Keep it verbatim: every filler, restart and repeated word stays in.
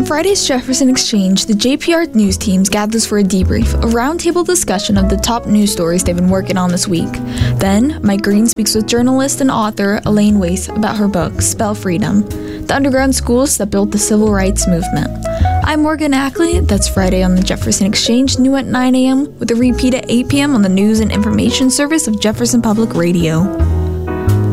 On Friday's Jefferson Exchange, the J P R news teams gathers for a debrief, a roundtable discussion of the top news stories they've been working on this week. Then, Mike Green speaks with journalist and author Elaine Weiss about her book, Spell Freedom, the underground schools that built the civil rights movement. I'm Morgan Ackley. That's Friday on the Jefferson Exchange, new at nine a.m., with a repeat at eight p.m. on the News and Information Service of Jefferson Public Radio.